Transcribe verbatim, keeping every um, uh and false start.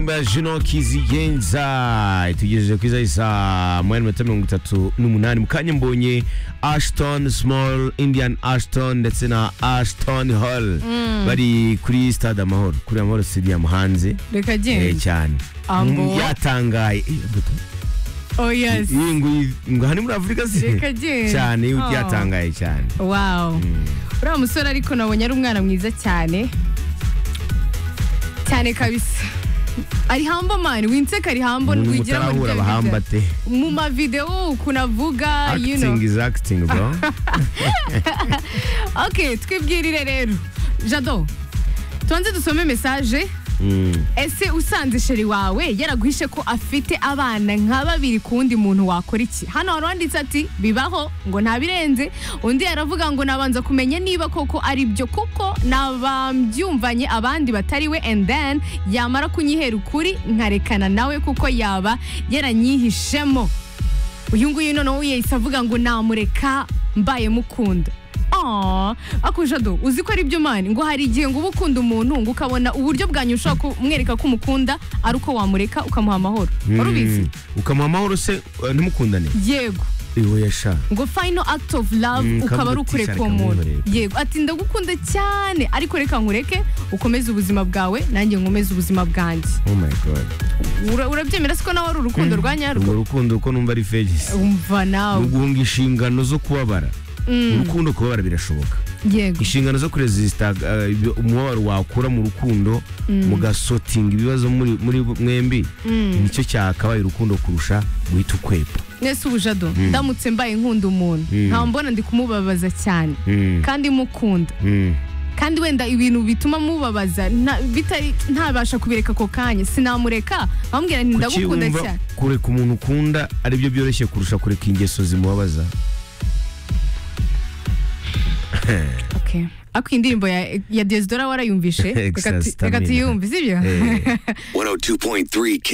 Juno Kizigenza itugejeje kwiza isa moya n'iminota mirongo itatu n'umunani mu kanya mbonye Ashton Small Indian Ashton ndetse na Ashton Hall mm. bari kuri Stade Amahoro kuri Amahoro Stadium hanze reka genda eh, cyane Ambo yatangaye oh yes ngo ngo hani muri Afrika se reka genda cyane oh. yatangaye cyane wow mm. uriya musore ariko nabonye ari umwana mwiza cyane cyane kabisa ari hambo man winseka ari hambo nwigira mu bahambate mu ma video kunavuga you know acting is acting bro okay twibwirire rero Jado tuanze dusome message mm. ese usanze sheri wawe yaraguhishe ko afite abana nka babiri kundi muntu wakora iki hano waranditse ati bibaho ngo ntabirenze undi yaravuga ngo nabanza kumenya niba koko ari byo kuko nabambyumvanye abandi batariwe and then yamara kunyihera ukuri nkarekana nawe kuko yaba yaranyihishemo uyu nguyu none uye isavuga ngo namureka mbaye mukunda Ah, ako Jado uzi ko ari byo mani ngo hari igihe ngo ubukunda umuntu ngo ukabona uburyo bwanyu ushaka kumwereka ko umukunda ari uko wamureka ukamuha amahoro urubizi ukamuha amahoro se ntimukundane yego iwe yasha ngo final act of love mm, ukaba ari ukureka uwo muntu yego ati ndagukunda cyane ariko reka nkureke ukomeze ubuzima bwawe nanjye nkomeze ubuzima bwanjye oh my god Ura urabyemera siko nawe ari urukundo mm, rwanyarwo urukundo uko numva ari fegisi umva nawe uguhunga inshingano zo kubabara Mm. urukundo kubabara birashoboka yego inshingano zo kuresista uh, umubabaro wakura mu rukundo mm. mugasotinga ibibazo muri muri mwembi mm. nicyo cyakabaye urukundo kurusha guhita ukwepa nese ubujado mm. ndamutse mbaye nkunda umuntu mm. nta mbona ndi kumubabaza cyane mm. kandi mukunda mm. kandi wenda ibintu bituma mubabaza bitari ntabasha kubireka ko kanya sinamureka bambwira nti ndagukunda cyane kureka umuntu ukunda ari byo byoroshye kurusha kureka ingeso zimubabaza. Okay. Ako indirimbo ya ya Desdora warayumvishe? Reka tuyumve sibyo? one oh two point three